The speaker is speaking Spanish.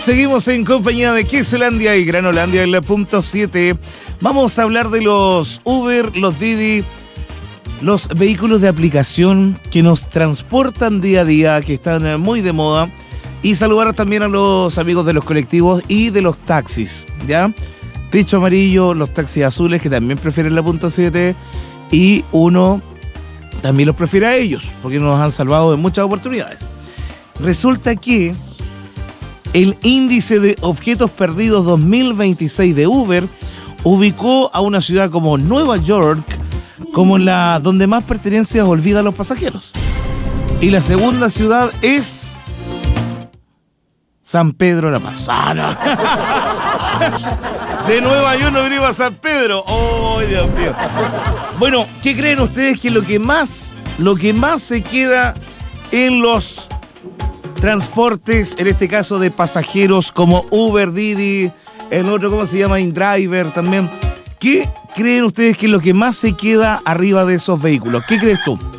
Seguimos en compañía de Quesolandia y Granolandia en la punto 7. Vamos a hablar de los Uber, los Didi, los vehículos de aplicación que nos transportan día a día, que están muy de moda. Y saludar también a los amigos de los colectivos y de los taxis, ¿ya? Techo amarillo, los taxis azules que también prefieren la punto 7 y uno también los prefiere a ellos porque nos han salvado de muchas oportunidades. Resulta que el índice de objetos perdidos 2026 de Uber ubicó a una ciudad como Nueva York como la donde más pertenencias olvidan los pasajeros. Y la segunda ciudad es San Pedro de la Paz. De Nueva York no venimos a San Pedro. ¡Oh, Dios mío! Bueno, ¿qué creen ustedes que lo que más se queda en los transportes, en este caso de pasajeros como Uber, Didi, el otro, ¿cómo se llama? InDriver también? ¿Qué creen ustedes que es lo que más se queda arriba de esos vehículos? ¿Qué crees tú?